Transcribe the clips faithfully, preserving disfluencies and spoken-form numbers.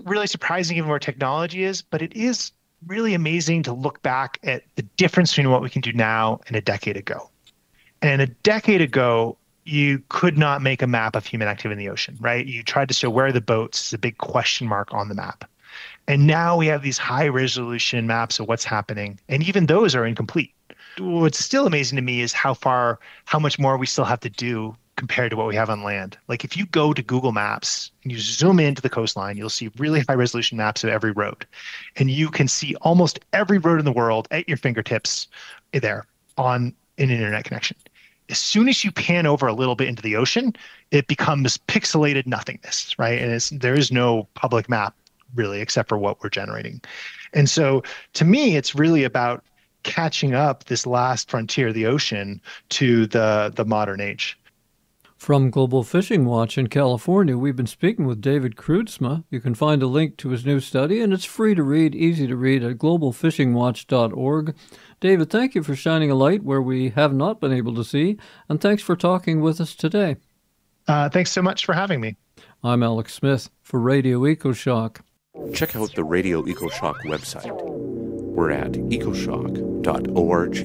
really surprising given where technology is, but it is really amazing to look back at the difference between what we can do now and a decade ago. And a decade ago, you could not make a map of human activity in the ocean, right? You tried to show where are the boats, it's a big question mark on the map. And now we have these high resolution maps of what's happening, and even those are incomplete. What's still amazing to me is how far, how much more we still have to do compared to what we have on land. Like if you go to Google Maps and you zoom into the coastline, you'll see really high resolution maps of every road. And you can see almost every road in the world at your fingertips there on an internet connection. As soon as you pan over a little bit into the ocean, it becomes pixelated nothingness, right? And it's, there is no public map really except for what we're generating. And so to me, it's really about catching up this last frontier, the ocean, to the, the modern age. From Global Fishing Watch in California, we've been speaking with David Kroodsma. You can find a link to his new study, and it's free to read, easy to read at global fishing watch dot org. David, thank you for shining a light where we have not been able to see, and thanks for talking with us today. Uh, thanks so much for having me. I'm Alex Smith for Radio EcoShock. Check out the Radio EcoShock website. We're at ecoshock dot org.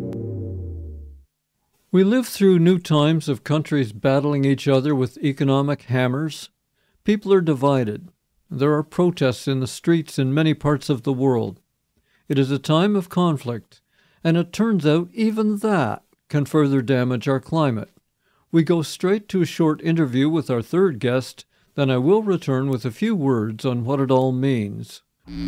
We live through new times of countries battling each other with economic hammers. People are divided. There are protests in the streets in many parts of the world. It is a time of conflict, and it turns out even that can further damage our climate. We go straight to a short interview with our third guest, then I will return with a few words on what it all means.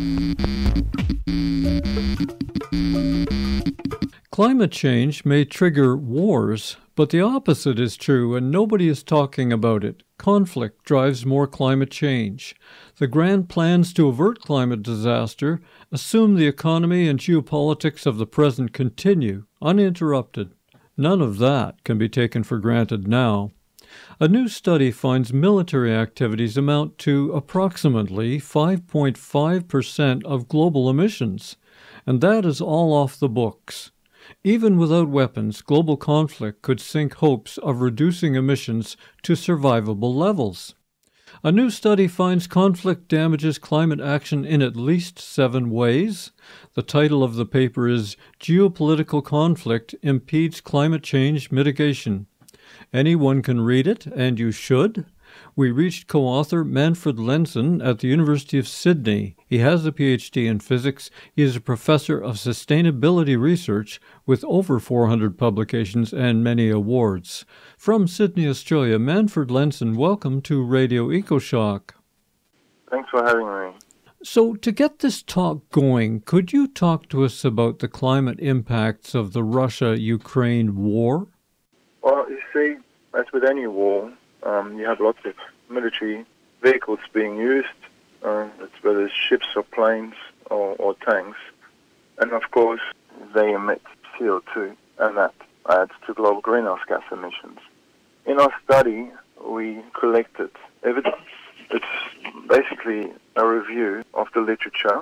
Climate change may trigger wars, but the opposite is true, and nobody is talking about it. Conflict drives more climate change. The grand plans to avert climate disaster assume the economy and geopolitics of the present continue, uninterrupted. None of that can be taken for granted now. A new study finds military activities amount to approximately five point five percent of global emissions, and that is all off the books. Even without weapons, global conflict could sink hopes of reducing emissions to survivable levels. A new study finds conflict damages climate action in at least seven ways. The title of the paper is Geopolitical Conflict Impedes Climate Change Mitigation. Anyone can read it, and you should. We reached co-author Manfred Lenssen at the University of Sydney. He has a P H D in physics. He is a professor of sustainability research with over four hundred publications and many awards. From Sydney, Australia, Manfred Lenssen, welcome to Radio EcoShock. Thanks for having me. So, to get this talk going, could you talk to us about the climate impacts of the Russia-Ukraine war? Well, you see, as with any war, um, you have lots of military vehicles being used, uh, whether it's ships or planes or, or tanks. And of course, they emit C O two, and that adds to global greenhouse gas emissions. In our study, we collected evidence. It's basically a review of the literature,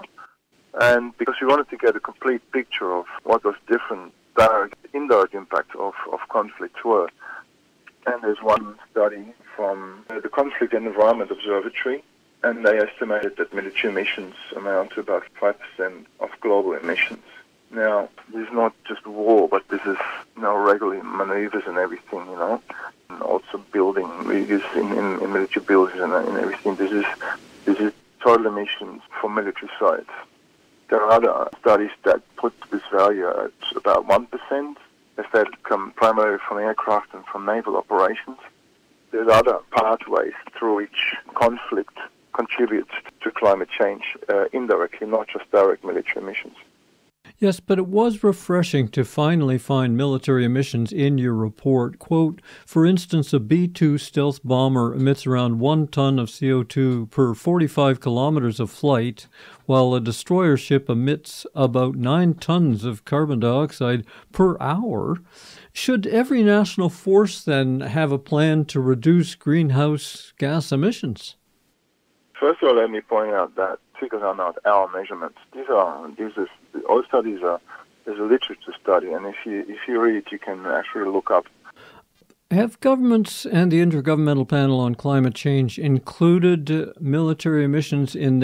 and because we wanted to get a complete picture of what those different direct, indirect impacts of, of conflicts were. And there's one study from the Conflict and Environment Observatory, and they estimated that military emissions amount to about five percent of global emissions. Now, this is not just war, but this is, you know, regular maneuvers and everything, you know, and also building, we use in, in, in military buildings and, and everything. This is, this is total emissions for military sites. There are other studies that put this value at about one percent. As that come primarily from aircraft and from naval operations. There's other pathways through which conflict contributes to climate change uh, indirectly, not just direct military emissions. Yes, but it was refreshing to finally find military emissions in your report. Quote, for instance, a B two stealth bomber emits around one ton of C O two per forty-five kilometers of flight, while a destroyer ship emits about nine tons of carbon dioxide per hour. Should every national force then have a plan to reduce greenhouse gas emissions? First of all, let me point out that figures are not our measurements. These are these are all studies are is a literature study, and if you if you read it, you can actually look up. Have governments and the Intergovernmental Panel on Climate Change included military emissions in